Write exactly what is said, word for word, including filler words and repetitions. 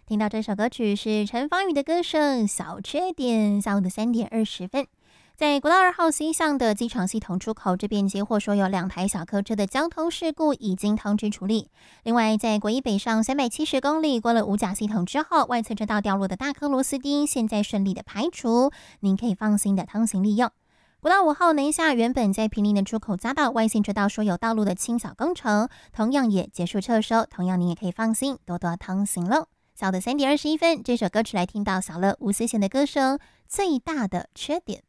听到这首歌曲是陈芳语的歌声《小缺点》。下午的三点二十分，在国道二号 C 巷的机场系统出口这边接获说有两台小客车的交通事故已经通知处理。另外，在国一北上三百七十公里过了五甲系统之后，外侧车道掉落的大颗螺丝钉现在顺利的排除，您可以放心的通行利用。国道五号南下原本在平林的出口匝道外线车道说有道路的清扫工程，同样也结束撤收，同样你也可以放心多多通行喽。下午的三点二十一分，这首歌曲来听到小乐吴思贤的歌声《最大的缺点》。